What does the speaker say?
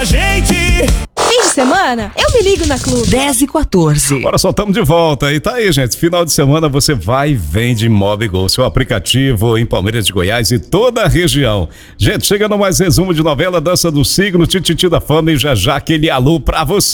a gente. Fim de semana, eu me ligo na Clube. 10h14. Agora só estamos de volta. E tá aí, gente. Final de semana você vai e vende Mobigol, seu aplicativo em Palmeiras de Goiás e toda a região. Gente, chega no mais resumo de novela Dança do Signo, Tititi da Fama e já já aquele alô pra você.